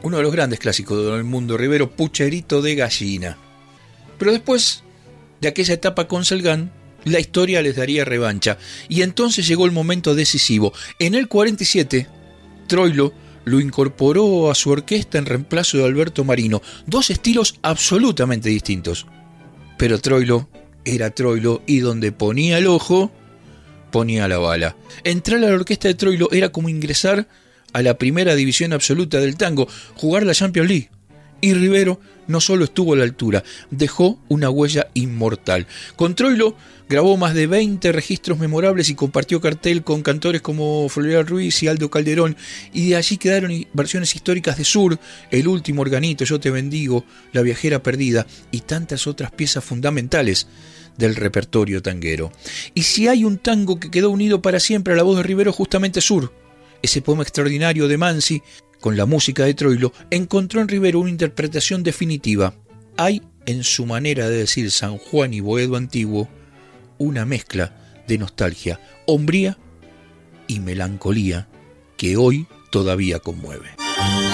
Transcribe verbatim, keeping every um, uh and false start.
uno de los grandes clásicos del mundo Rivero, Pucherito de Gallina. Pero después de aquella etapa con Selgán, la historia les daría revancha, y entonces llegó el momento decisivo. En el cuarenta y siete, Troilo lo incorporó a su orquesta en reemplazo de Alberto Marino, dos estilos absolutamente distintos. Pero Troilo era Troilo, y donde ponía el ojo, ponía la bala. Entrar a la orquesta de Troilo era como ingresar a la primera división absoluta del tango, jugar la Champions League. Y Rivero no solo estuvo a la altura, dejó una huella inmortal. Con Troilo grabó más de veinte registros memorables y compartió cartel con cantores como Florial Ruiz y Aldo Calderón, y de allí quedaron versiones históricas de Sur, El último organito, Yo te bendigo, La viajera perdida y tantas otras piezas fundamentales del repertorio tanguero. Y si hay un tango que quedó unido para siempre a la voz de Rivero, justamente Sur. Ese poema extraordinario de Mansi, con la música de Troilo, encontró en Rivero una interpretación definitiva. Hay en su manera de decir San Juan y Boedo antiguo una mezcla de nostalgia, hombría y melancolía que hoy todavía conmueve.